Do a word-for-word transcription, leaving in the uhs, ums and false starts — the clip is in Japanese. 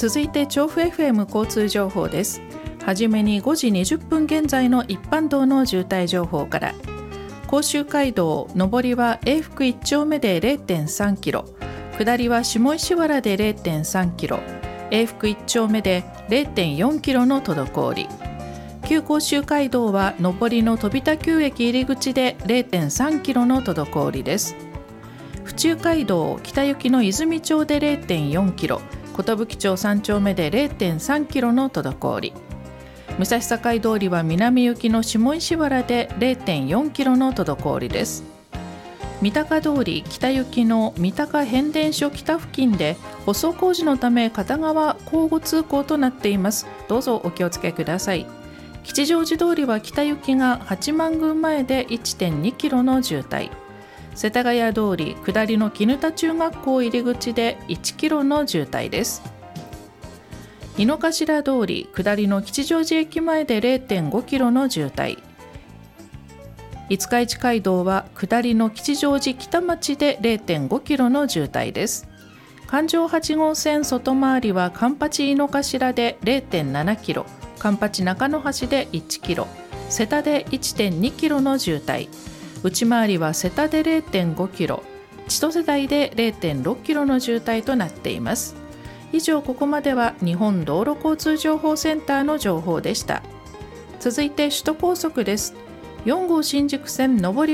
続いて調布 エフエム 交通情報です。はじめにごじにじゅっぷん現在の一般道の渋滞情報から。甲州街道上りは永福いち丁目で れいてんさんキロ、下りは下石原で れいてんさんキロ、永福いち丁目で れいてんよんキロの滞り。旧甲州街道は上りの飛田旧駅入り口で れいてんさんキロの滞りです。府中街道北行きの泉町で れいてんよんキロ、寿町さん丁目で れいてんさんキロの滞り。武蔵境通りは南行きの下石原で れいてんよんキロの滞りです。三鷹通り北行きの三鷹変電所北付近で舗装工事のため片側交互通行となっています。どうぞお気をつけください。吉祥寺通りは北行きが八幡宮前で いってんにキロの渋滞。世田谷通り下りの絹田中学校入り口でいちキロの渋滞です。井の頭通り下りの吉祥寺駅前で れいてんごキロの渋滞。五日市街道は下りの吉祥寺北町で れいてんごキロの渋滞です。環状はち号線外回りは環八井の頭で れいてんななキロ、環八中野橋でいちキロ、瀬田で いってんにキロの渋滞。内回りは瀬田で れいてんごキロ、千歳台で れいてんろっキロの渋滞となっています。以上、ここまでは日本道路交通情報センターの情報でした。続いて首都高速です。よん号新宿線上り